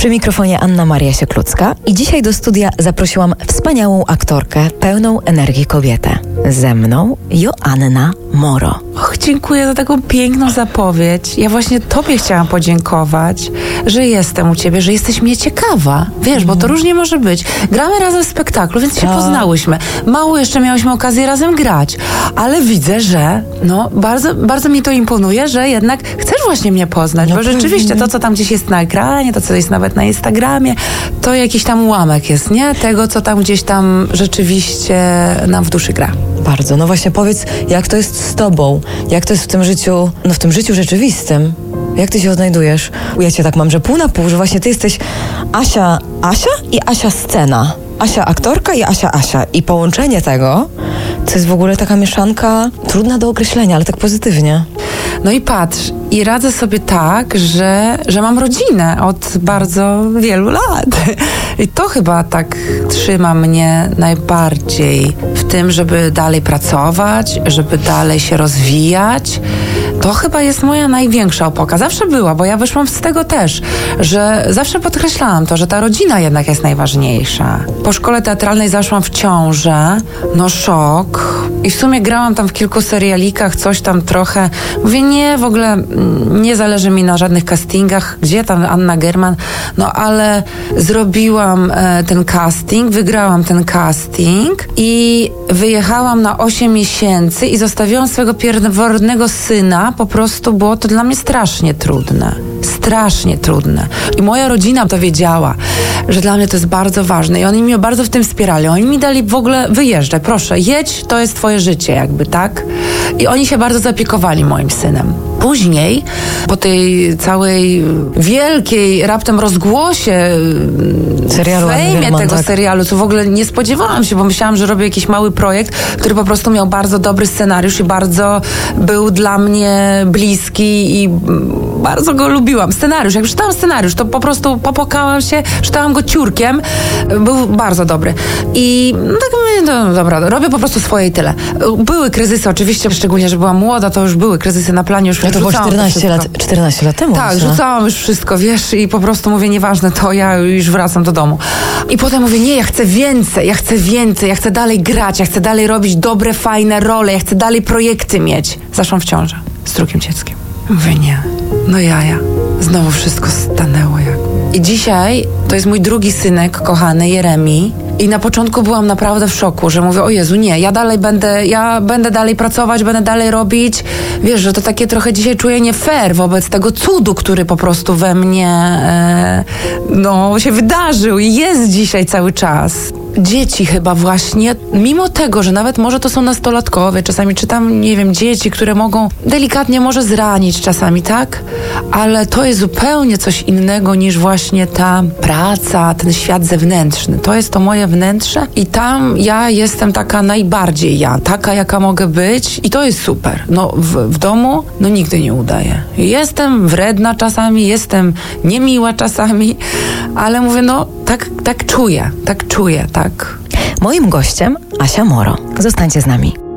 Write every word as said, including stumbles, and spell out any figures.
Przy mikrofonie Anna Maria Sieklucka i dzisiaj do studia zaprosiłam wspaniałą aktorkę, pełną energii kobietę. Ze mną Joanna Moro. Och, dziękuję za taką piękną zapowiedź. Ja właśnie tobie chciałam podziękować, że jestem u ciebie, że jesteś mnie ciekawa. Wiesz, mm. bo to różnie może być. Gramy razem w spektaklu, więc się to... poznałyśmy. Mało jeszcze miałyśmy okazję razem grać. Ale widzę, że no, bardzo, bardzo mi to imponuje, że jednak chcesz właśnie mnie poznać, no bo pewnie. Rzeczywiście to, co tam gdzieś jest na ekranie, to, co jest nawet na Instagramie, to jakiś tam ułamek jest, nie? Tego, co tam gdzieś tam rzeczywiście nam w duszy gra. Bardzo. No właśnie powiedz, jak to jest z tobą? Jak to jest w tym życiu, no w tym życiu rzeczywistym? Jak ty się odnajdujesz? Ja cię tak mam, że pół na pół, że właśnie ty jesteś Asia Asia i Asia scena. Asia aktorka i Asia Asia. I połączenie tego, to jest w ogóle taka mieszanka trudna do określenia, ale tak pozytywnie. No i patrz, i radzę sobie tak, że, że mam rodzinę od bardzo wielu lat. I to chyba tak trzyma mnie najbardziej w tym, żeby dalej pracować, żeby dalej się rozwijać. To chyba jest moja największa opoka. Zawsze była, bo ja wyszłam z tego też, że zawsze podkreślałam to, że ta rodzina jednak jest najważniejsza. Po szkole teatralnej zaszłam w ciążę, no szok. I w sumie grałam tam w kilku serialikach, coś tam trochę. Mówię, nie, w ogóle nie zależy mi na żadnych castingach. Gdzie tam Anna German? No ale zrobiłam e, ten casting, wygrałam ten casting i wyjechałam na osiem miesięcy i zostawiłam swojego pierworodnego syna. Po prostu było to dla mnie strasznie trudne. Strasznie trudne. I moja rodzina to wiedziała, że dla mnie to jest bardzo ważne i oni mnie bardzo w tym wspierali. Oni mi dali w ogóle, wyjeżdżaj, proszę, jedź, to jest twoje życie jakby, tak? I oni się bardzo zaopiekowali moim synem. Później, po tej całej wielkiej raptem rozgłosie serialu, fejmie tego tak. serialu, co w ogóle nie spodziewałam się, bo myślałam, że robię jakiś mały projekt, który po prostu miał bardzo dobry scenariusz i bardzo był dla mnie bliski i bardzo go lubiłam. Scenariusz, jak czytałam scenariusz, to po prostu popłakałam się, czytałam go ciurkiem, był bardzo dobry. I no tak mówię, no dobra, robię po prostu swoje i tyle. Były kryzysy oczywiście, szczególnie, że byłam młoda, to już były kryzysy na planie, już no to było czternaście lat, czternaście lat temu. Tak, myślę. rzucałam już wszystko, wiesz, i po prostu mówię, nieważne to, ja już wracam do domu. I potem mówię, nie, ja chcę więcej, ja chcę więcej, ja chcę dalej grać, ja chcę dalej robić dobre, fajne role, ja chcę dalej projekty mieć. Zaszłam w ciążę z drugim dzieckiem. Mówię, nie, no jaja, znowu wszystko stanęło jak. I dzisiaj to jest mój drugi synek, kochany, Jeremi. I na początku byłam naprawdę w szoku, że mówię, o Jezu, nie, ja dalej będę, ja będę dalej pracować, będę dalej robić. Wiesz, że to takie trochę dzisiaj czuję nie fair wobec tego cudu, który po prostu we mnie e, no, się wydarzył i jest dzisiaj cały czas. Dzieci chyba właśnie, mimo tego, że nawet może to są nastolatkowie, czasami czytam, nie wiem, dzieci, które mogą delikatnie może zranić czasami, tak? Ale to jest zupełnie coś innego niż właśnie ta praca, ten świat zewnętrzny. To jest to moje wnętrze i tam ja jestem taka najbardziej ja, taka jaka mogę być i to jest super. No w, w domu, no nigdy nie udaję. Jestem wredna czasami, jestem niemiła czasami, ale mówię, no tak, tak czuję, tak czuję, tak. Moim gościem Asia Moro. Zostańcie z nami.